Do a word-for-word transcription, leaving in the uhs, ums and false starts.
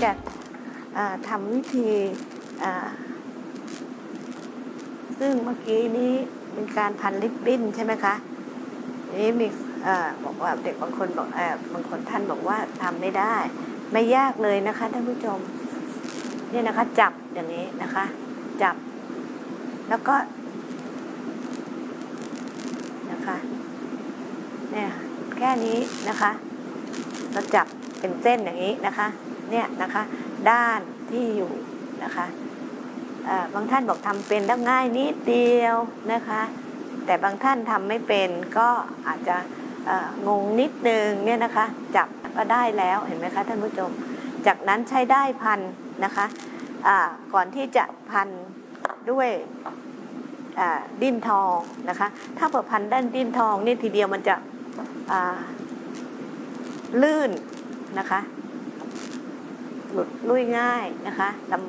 จะทำวิธีซึ่งเมื่อกี้นี้เป็นการพันริบบิ้นใช่ไหมคะนี้มีบอกว่าเด็กบางคนบอกบางคนท่านบอกว่าทำไม่ได้ไม่ยากเลยนะคะท่านผู้ชมนี่นะคะจับอย่างนี้นะคะจับแล้วก็นะคะเนี่ยแค่นี้นะคะเราจับเป็นเส้นอย่างนี้นะคะเนี่ยนะคะด้านที่อยู่นะคะบางท่านบอกทำเป็นแล้วง่ายนิดเดียวนะคะแต่บางท่านทำไม่เป็นก็อาจจะงงนิดนึงเนี่ยนะคะจับก็ได้แล้วเห็นไหมคะท่านผู้ชมจากนั้นใช้ได้พันนะคะก่อนที่จะพันด้วยดิ้นทองนะคะถ้าเปิดพันด้านดิ้นทองนี่ทีเดียวมันจะลื่นนะคะหลุดลุ่ยง่ายนะคะ